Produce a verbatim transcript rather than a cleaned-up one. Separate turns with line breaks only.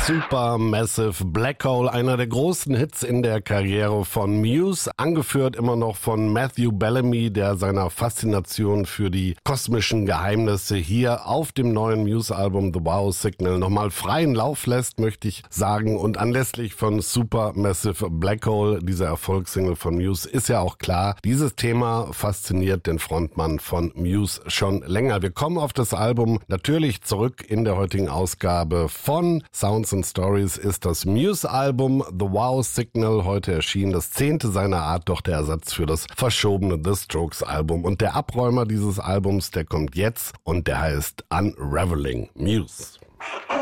Supermassive Black Hole, einer der großen Hits in der Karriere von Muse, angeführt immer noch von Matthew Bellamy, der seiner Faszination für die kosmischen Geheimnisse hier auf dem neuen Muse-Album The Wow Signal nochmal freien Lauf lässt, möchte ich sagen. Und anlässlich von Supermassive Black Hole, dieser Erfolgssingle von Muse, ist ja auch klar, dieses Thema fasziniert den Frontmann von Muse schon länger. Wir kommen auf das Album natürlich zurück. In der heutigen Ausgabe von Sounds and Stories ist das Muse-Album The Wow Signal heute erschienen, das zehnte seiner Art, doch der Ersatz für das verschobene The Strokes-Album. Und der Abräumer dieses Albums, der kommt jetzt und der heißt Unraveling Muse.